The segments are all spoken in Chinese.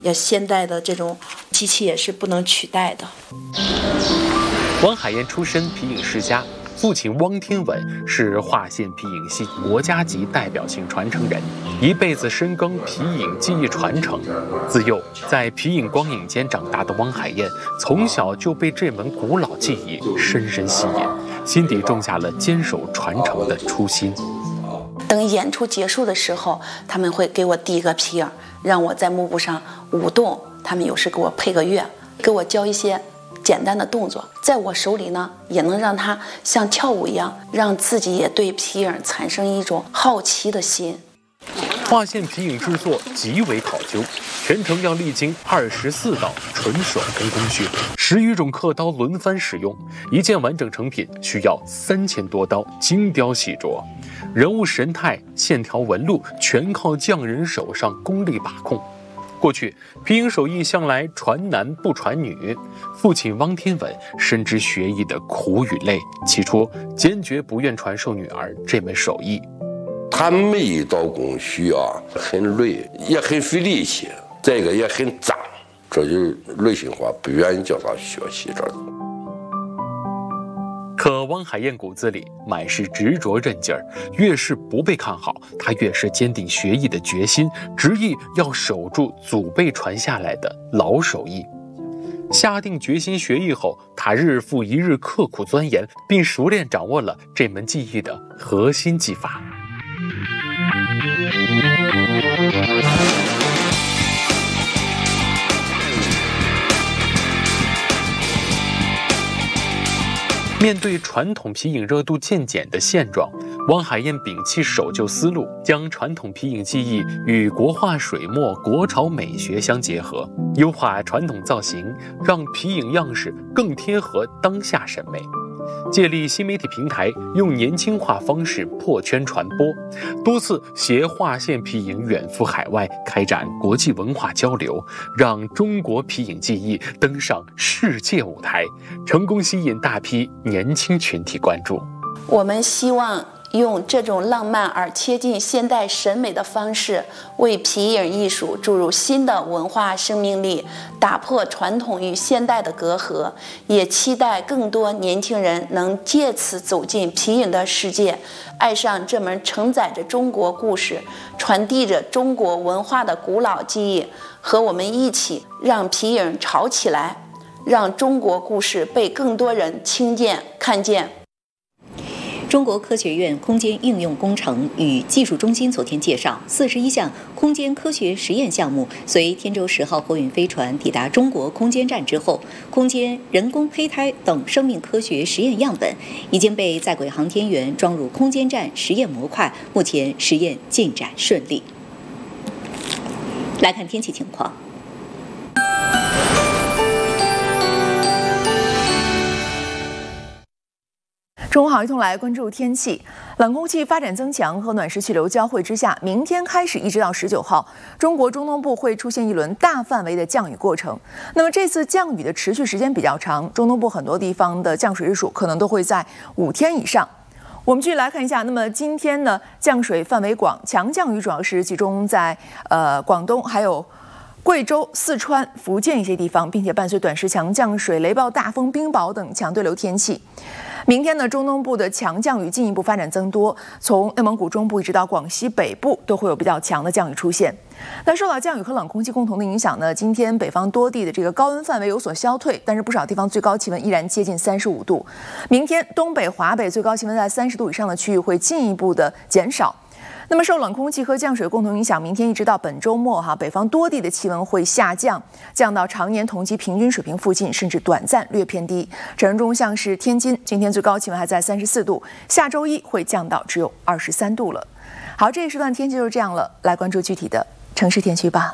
现代的这种机器也是不能取代的。 汪海燕出身皮影世家，父亲汪天稳是划线皮影戏国家级代表性传承人，一辈子深耕皮影技艺传承。自幼在皮影光影间长大的汪海燕，从小就被这门古老技艺深深吸引，心底种下了坚守传承的初心。 等演出结束的时候，他们会给我递一个皮影，让我在幕布上舞动，他们有时给我配个乐，给我教一些简单的动作，在我手里呢，也能让他像跳舞一样，让自己也对皮影产生一种好奇的心。 划线皮影制作极为考究，全程要历经24道纯手工工序，10余种刻刀轮番使用，一件完整成品需要3000多刀精雕细琢，人物神态、线条纹路全靠匠人手上功力把控。过去皮影手艺向来传男不传女，父亲汪天稳深知学艺的苦与累，起初坚决不愿传授女儿这门手艺。 他每一道工序很累，也很费力气，再一个也很脏，这就内心话不愿意叫他学习这。 可汪海燕骨子里满是执着韧劲儿，越是不被看好，她越是坚定学艺的决心，执意要守住祖辈传下来的老手艺。下定决心学艺后，她日复一日刻苦钻研，并熟练掌握了这门技艺的核心技法。面对传统皮影热度渐减的现状，汪海燕摒弃守旧思路，将传统皮影技艺与国画水墨、国潮美学相结合，优化传统造型，让皮影样式更贴合当下审美。借力新媒体平台，用年轻化方式破圈传播，多次携划线皮影远赴海外开展国际文化交流，让中国皮影技艺登上世界舞台，成功吸引大批年轻群体关注。 我们希望用这种浪漫而贴近现代审美的方式，为皮影艺术注入新的文化生命力，打破传统与现代的隔阂，也期待更多年轻人能借此走进皮影的世界，爱上这门承载着中国故事、传递着中国文化的古老技艺，和我们一起让皮影潮起来，让中国故事被更多人听见、看见。 中国科学院空间应用工程与技术中心昨天介绍，41项空间科学实验项目随天舟10号货运飞船抵达中国空间站之后，空间人工胚胎等生命科学实验样本已经被在轨航天员装入空间站实验模块，目前实验进展顺利。来看天气情况。 中午好，一同来关注天气。冷空气发展增强和暖湿气流交汇之下，明天开始一直到19号，中国中东部会出现一轮大范围的降雨过程。那么这次降雨的持续时间比较长，中东部很多地方的降水日数可能都会在5天以上。我们继续来看一下，那么今天呢，降水范围广，强降雨主要是集中在广东还有贵州、四川、福建一些地方，并且伴随短时强降水、雷暴、大风、冰雹等强对流天气。明天呢，中东部的强降雨进一步发展增多，从内蒙古中部一直到广西北部都会有比较强的降雨出现。那受到降雨和冷空气共同的影响呢，今天北方多地的这个高温范围有所消退，但是不少地方最高气温依然接近35度。明天东北、华北最高气温在30度以上的区域会进一步的减少。那么受冷空气和降水共同影响，明天一直到本周末北方多地的气温会下降，降到常年同期平均水平附近，甚至短暂略偏低。城中像是天津，今天最高气温还在34度，下周一会降到只有23度了。好，这一时段天气就是这样了，来关注具体的城市天气吧。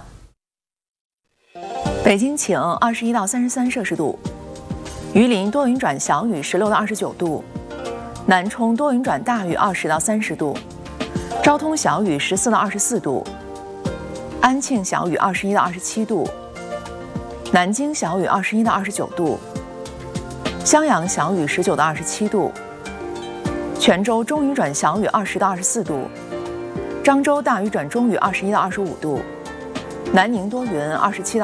北京晴，21到33摄氏度；榆林多云转小雨，16到29度；南充多云转大雨，20到30度。昭通小雨14到24度，安庆小雨21到27度，南京小雨21到29度，襄阳小雨19到27度，泉州中雨转小雨20到24度，漳州大雨转中雨21到25度，南宁多云27到